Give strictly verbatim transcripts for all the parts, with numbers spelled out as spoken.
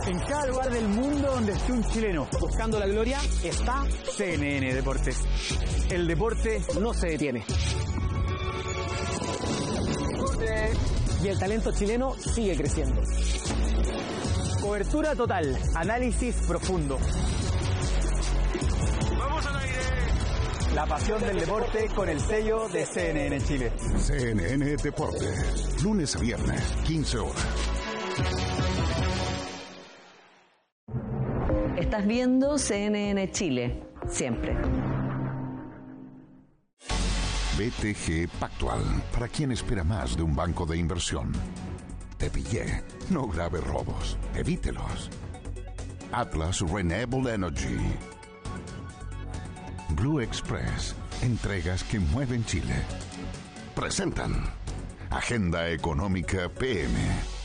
En cada lugar del mundo donde esté un chileno buscando la gloria está C N N Deportes. El deporte no se detiene. Y el talento chileno sigue creciendo. Cobertura total, análisis profundo. ¡Vamos al aire! La pasión del deporte con el sello de C N N Chile. C N N Deportes, lunes a viernes, quince horas. Estás viendo C N N Chile, siempre. B T G Pactual, para quien espera más de un banco de inversión. Te pillé, no grave robos, evítelos. Atlas Renewable Energy. Blue Express, entregas que mueven Chile. Presentan Agenda Económica P M.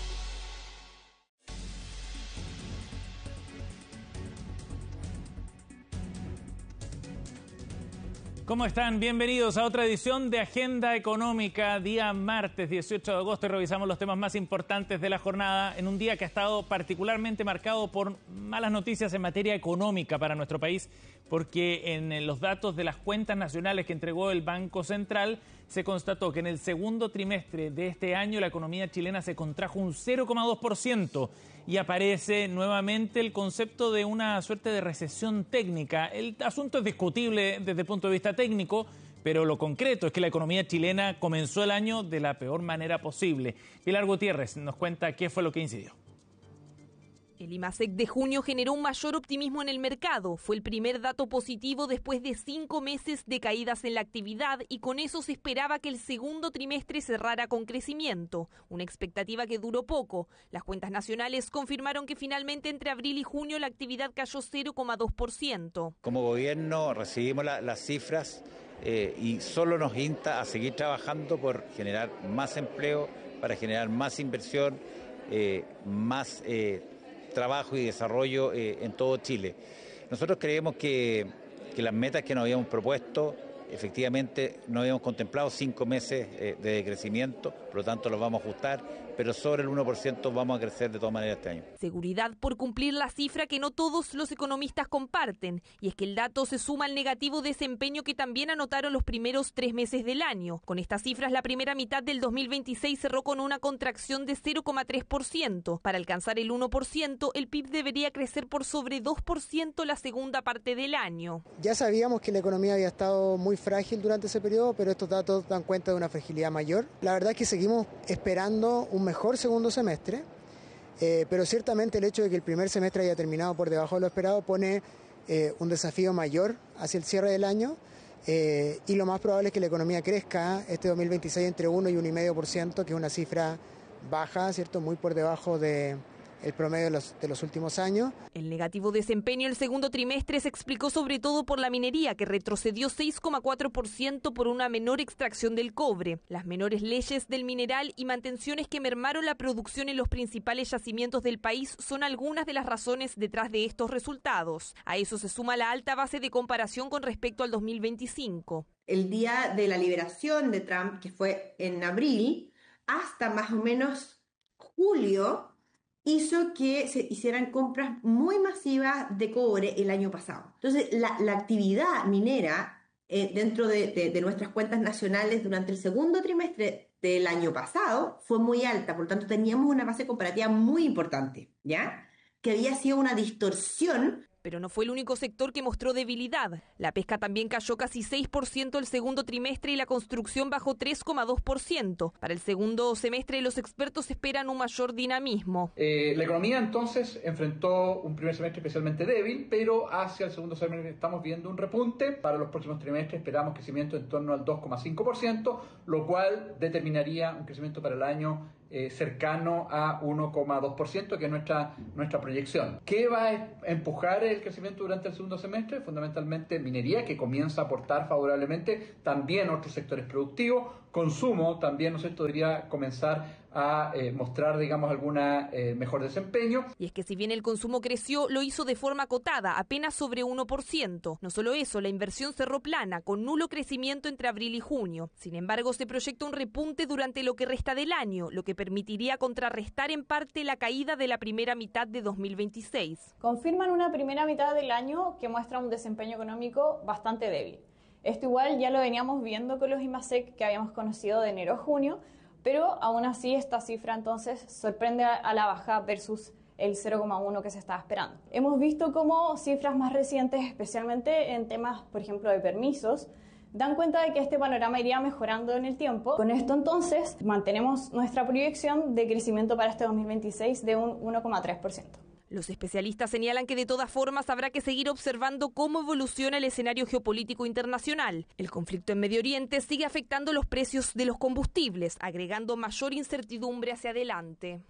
¿Cómo están? Bienvenidos a otra edición de Agenda Económica, día martes dieciocho de agosto, y revisamos los temas más importantes de la jornada en un día que ha estado particularmente marcado por malas noticias en materia económica para nuestro país, porque en los datos de las cuentas nacionales que entregó el Banco Central se constató que en el segundo trimestre de este año la economía chilena se contrajo un cero coma dos por ciento y aparece nuevamente el concepto de una suerte de recesión técnica. El asunto es discutible desde el punto de vista técnico, pero lo concreto es que la economía chilena comenzó el año de la peor manera posible. Pilar Gutiérrez nos cuenta qué fue lo que incidió. El IMASEC de junio generó un mayor optimismo en el mercado. Fue el primer dato positivo después de cinco meses de caídas en la actividad y con eso se esperaba que el segundo trimestre cerrara con crecimiento, una expectativa que duró poco. Las cuentas nacionales confirmaron que finalmente entre abril y junio la actividad cayó cero coma dos por ciento. Como gobierno recibimos la, las cifras eh, y solo nos insta a seguir trabajando por generar más empleo, para generar más inversión, eh, más eh, trabajo y desarrollo eh, en todo Chile. Nosotros creemos que, que las metas que nos habíamos propuesto, efectivamente no habíamos contemplado cinco meses eh, de crecimiento, por lo tanto los vamos a ajustar, pero sobre el uno por ciento vamos a crecer de todas maneras este año. Seguridad por cumplir la cifra que no todos los economistas comparten, y es que el dato se suma al negativo desempeño que también anotaron los primeros tres meses del año. Con estas cifras, la primera mitad del dos mil veintiséis cerró con una contracción de cero coma tres por ciento. Para alcanzar el uno por ciento, el P I B debería crecer por sobre dos por ciento la segunda parte del año. Ya sabíamos que la economía había estado muy frágil durante ese periodo, pero estos datos dan cuenta de una fragilidad mayor. La verdad es que seguimos esperando un mejor segundo semestre, eh, pero ciertamente el hecho de que el primer semestre haya terminado por debajo de lo esperado pone eh, un desafío mayor hacia el cierre del año, eh, y lo más probable es que la economía crezca este dos mil veintiséis entre uno y uno coma cinco por ciento, que es una cifra baja, ¿cierto? Muy por debajo de el promedio de los, de los últimos años. El negativo desempeño el segundo trimestre se explicó sobre todo por la minería, que retrocedió seis coma cuatro por ciento por una menor extracción del cobre, las menores leyes del mineral y mantenciones que mermaron la producción en los principales yacimientos del país son algunas de las razones detrás de estos resultados. A eso se suma la alta base de comparación con respecto al dos mil veinticinco. El día de la liberación de Trump, que fue en abril, hasta más o menos julio, hizo que se hicieran compras muy masivas de cobre el año pasado. Entonces, la, la actividad minera eh, dentro de, de, de nuestras cuentas nacionales durante el segundo trimestre del año pasado fue muy alta, por lo tanto teníamos una base comparativa muy importante, ¿ya? Que había sido una distorsión. Pero no fue el único sector que mostró debilidad. La pesca también cayó casi seis por ciento el segundo trimestre y la construcción bajó tres coma dos por ciento. Para el segundo semestre los expertos esperan un mayor dinamismo. Eh, la economía entonces enfrentó un primer semestre especialmente débil, pero hacia el segundo semestre estamos viendo un repunte. Para los próximos trimestres esperamos crecimiento en torno al dos coma cinco por ciento, lo cual determinaría un crecimiento para el año Eh, cercano a uno coma dos por ciento, que es nuestra, nuestra proyección. ¿Qué va a empujar el crecimiento durante el segundo semestre? Fundamentalmente minería, que comienza a aportar favorablemente, también otros sectores productivos, consumo también, ¿no es cierto?, debería comenzar a eh, mostrar, digamos, alguna eh, mejor desempeño. Y es que si bien el consumo creció, lo hizo de forma acotada, apenas sobre uno por ciento. No solo eso, la inversión cerró plana, con nulo crecimiento entre abril y junio. Sin embargo, se proyecta un repunte durante lo que resta del año, lo que permitiría contrarrestar en parte la caída de la primera mitad de dos mil veintiséis. Confirman una primera mitad del año que muestra un desempeño económico bastante débil. Esto igual ya lo veníamos viendo con los IMASEC que habíamos conocido de enero a junio, pero aún así esta cifra entonces sorprende a la baja versus el cero coma uno que se estaba esperando. Hemos visto cómo cifras más recientes, especialmente en temas, por ejemplo, de permisos, dan cuenta de que este panorama iría mejorando en el tiempo. Con esto entonces mantenemos nuestra proyección de crecimiento para este dos mil veintiséis de un uno coma tres por ciento. Los especialistas señalan que de todas formas habrá que seguir observando cómo evoluciona el escenario geopolítico internacional. El conflicto en Medio Oriente sigue afectando los precios de los combustibles, agregando mayor incertidumbre hacia adelante.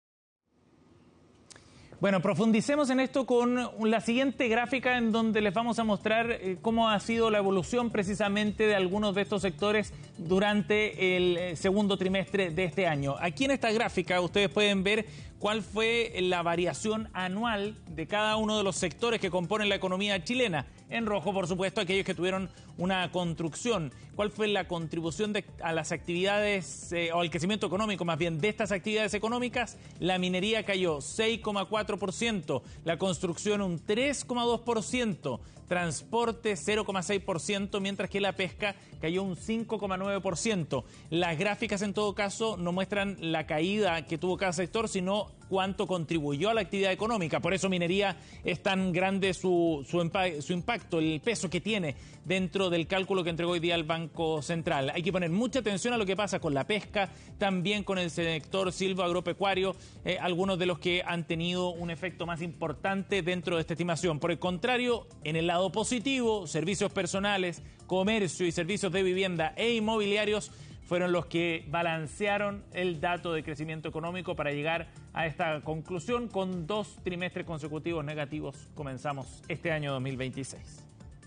Bueno, profundicemos en esto con la siguiente gráfica en donde les vamos a mostrar eh, cómo ha sido la evolución precisamente de algunos de estos sectores durante el eh, segundo trimestre de este año. Aquí en esta gráfica ustedes pueden ver cuál fue la variación anual de cada uno de los sectores que componen la economía chilena. En rojo, por supuesto, aquellos que tuvieron una construcción. ¿Cuál fue la contribución de, a las actividades, eh, o al crecimiento económico más bien, de estas actividades económicas? La minería cayó seis coma cuatro por ciento, la construcción un tres coma dos por ciento, transporte cero coma seis por ciento, mientras que la pesca cayó un cinco coma nueve por ciento. Las gráficas, en todo caso, no muestran la caída que tuvo cada sector, sino cuánto contribuyó a la actividad económica. Por eso minería es tan grande su, su, su impacto, el peso que tiene dentro del cálculo que entregó hoy día el Banco Central. Hay que poner mucha atención a lo que pasa con la pesca, también con el sector silvoagropecuario, eh, algunos de los que han tenido un efecto más importante dentro de esta estimación. Por el contrario, en el lado positivo, servicios personales, comercio y servicios de vivienda e inmobiliarios fueron los que balancearon el dato de crecimiento económico para llegar a esta conclusión. Con dos trimestres consecutivos negativos comenzamos este año dos mil veintiséis.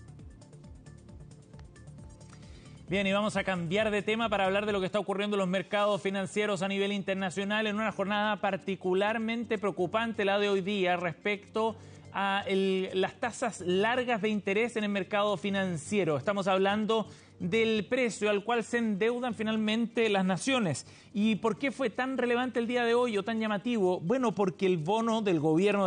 Bien, y vamos a cambiar de tema para hablar de lo que está ocurriendo en los mercados financieros a nivel internacional en una jornada particularmente preocupante, la de hoy día, respecto a el, las tasas largas de interés en el mercado financiero. Estamos hablando del precio al cual se endeudan finalmente las naciones. ¿Y por qué fue tan relevante el día de hoy o tan llamativo? Bueno, porque el bono del gobierno